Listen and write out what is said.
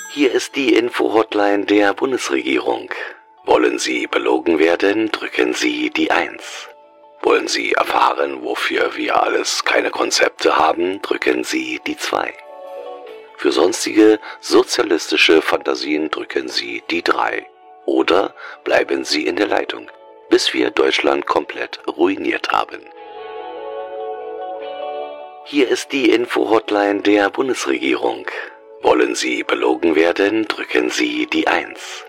Hier ist die Info-Hotline der Bundesregierung. Wollen Sie belogen werden, drücken Sie die 1. Wollen Sie erfahren, wofür wir alles keine Konzepte haben, drücken Sie die 2. Für sonstige sozialistische Fantasien drücken Sie die 3. Oder bleiben Sie in der Leitung, bis wir Deutschland komplett ruiniert haben. Hier ist die Info-Hotline der Bundesregierung. Wollen Sie belogen werden, drücken Sie die 1.